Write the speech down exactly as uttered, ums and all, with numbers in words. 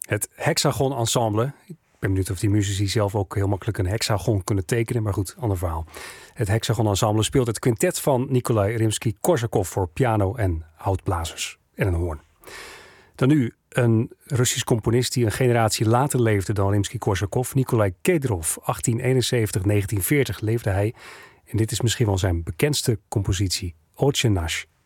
Het Hexagon Ensemble. Ik ben benieuwd of die muzici zelf ook heel makkelijk een hexagon kunnen tekenen. Maar goed, ander verhaal. Het Hexagon Ensemble speelt het quintet van Nikolai Rimsky-Korsakov voor piano en houtblazers en een hoorn. Dan nu een Russisch componist die een generatie later leefde dan Rimsky-Korsakov. Nikolai Kedrov, achttien eenenzeventig tot negentien veertig leefde hij. En dit is misschien wel zijn bekendste compositie, Otje Nash.